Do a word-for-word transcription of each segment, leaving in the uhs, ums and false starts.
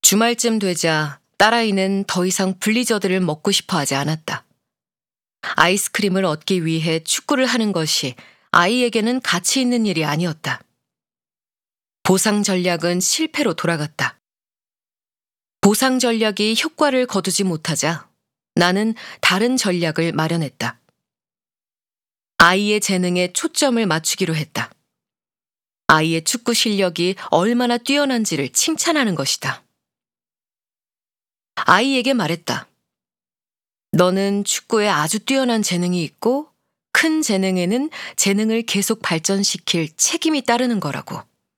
주말쯤 되자 딸아이는 더 이상 블리저드를 먹고 싶어 하지 않았다. 아이스크림을 얻기 위해 축구를 하는 것이 아이에게는 가치 있는 일이 아니었다. 보상 전략은 실패로 돌아갔다. 보상 전략이 효과를 거두지 못하자 나는 다른 전략을 마련했다. 아이의 재능에 초점을 맞추기로 했다. 아이의 축구 실력이 얼마나 뛰어난지를 칭찬하는 것이다. 아이에게 말했다. 너는 축구에 아주 뛰어난 재능이 있고 큰 재능에는 재능을 계속 발전시킬 책임이 따르는 거라고.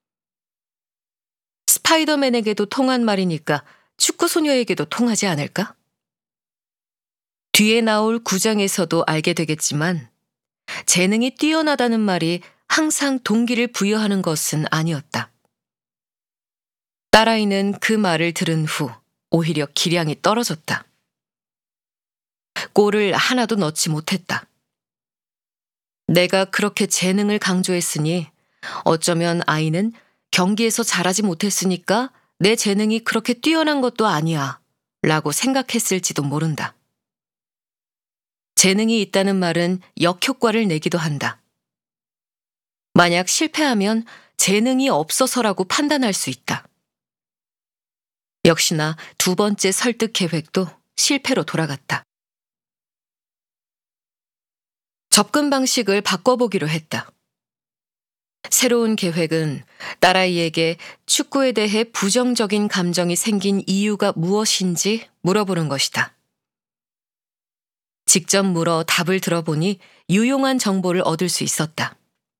스파이더맨에게도 통한 말이니까 축구 소녀에게도 통하지 않을까? 뒤에 나올 구장에서도 알게 되겠지만 재능이 뛰어나다는 말이 항상 동기를 부여하는 것은 아니었다. 딸아이는 그 말을 들은 후 오히려 기량이 떨어졌다. 골을 하나도 넣지 못했다. 내가 그렇게 재능을 강조했으니 어쩌면 아이는 경기에서 잘하지 못했으니까 내 재능이 그렇게 뛰어난 것도 아니야 라고 생각했을지도 모른다. 재능이 있다는 말은 역효과를 내기도 한다. 만약 실패하면 재능이 없어서라고 판단할 수 있다. 역시나 두 번째 설득 계획도 실패로 돌아갔다. 접근 방식을 바꿔보기로 했다. 새로운 계획은 딸아이에게 축구에 대해 부정적인 감정이 생긴 이유가 무엇인지 물어보는 것이다. 직접 물어 답을 들어보니 유용한 정보를 얻을 수 있었다.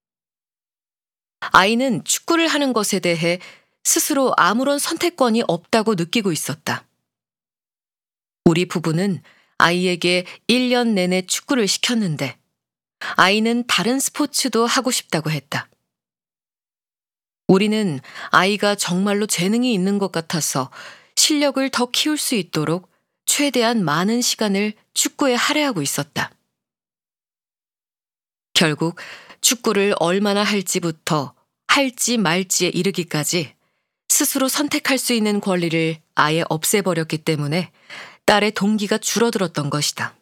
아이는 축구를 하는 것에 대해 스스로 아무런 선택권이 없다고 느끼고 있었다. 우리 부부는 아이에게 일 년 내내 축구를 시켰는데 아이는 다른 스포츠도 하고 싶다고 했다. 우리는 아이가 정말로 재능이 있는 것 같아서 실력을 더 키울 수 있도록 최대한 많은 시간을 축구에 할애하고 있었다. 결국 축구를 얼마나 할지부터 할지 말지에 이르기까지 스스로 선택할 수 있는 권리를 아예 없애버렸기 때문에 딸의 동기가 줄어들었던 것이다.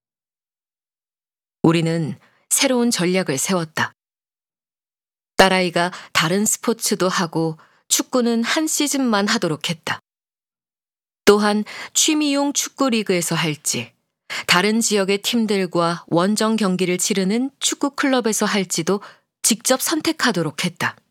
우리는 새로운 전략을 세웠다. 딸아이가 다른 스포츠도 하고 축구는 한 시즌만 하도록 했다. 또한 취미용 축구 리그에서 할지, 다른 지역의 팀들과 원정 경기를 치르는 축구 클럽에서 할지도 직접 선택하도록 했다.